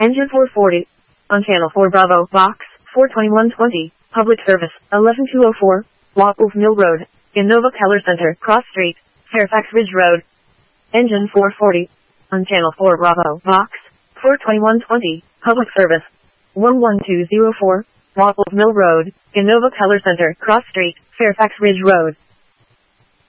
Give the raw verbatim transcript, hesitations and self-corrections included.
Engine four forty. On Channel four Bravo, Box four twenty-one twenty. Public service, eleven two oh four, Wapples Mill Road, Innova Keller Center, Cross Street, Fairfax Ridge Road. Engine four forty. On Channel four Bravo, Box four twenty-one twenty. Public service, one one two oh four, Wapples Mill Road, Innova Keller Center, Cross Street, Fairfax Ridge Road.